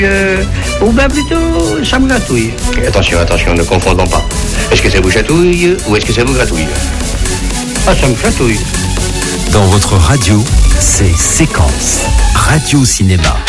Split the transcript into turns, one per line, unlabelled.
Ou bien plutôt, ça me gratouille.
Attention, ne confondons pas. Est-ce que ça vous chatouille ou est-ce que ça vous gratouille?
Ah, ça me gratouille.
Dans votre radio, c'est Séquence Radio Cinéma.